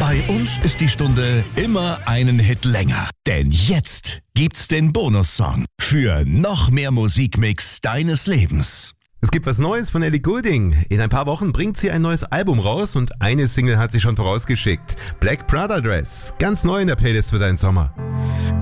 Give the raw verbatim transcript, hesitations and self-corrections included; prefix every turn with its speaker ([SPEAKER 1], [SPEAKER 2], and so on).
[SPEAKER 1] Bei uns ist die Stunde immer einen Hit länger. Denn jetzt gibt's den Bonussong für noch mehr Musikmix deines Lebens.
[SPEAKER 2] Es gibt was Neues von Ellie Goulding. In ein paar Wochen bringt sie ein neues Album raus und eine Single hat sie schon vorausgeschickt. Black Prada Dress. Ganz neu in der Playlist für deinen Sommer.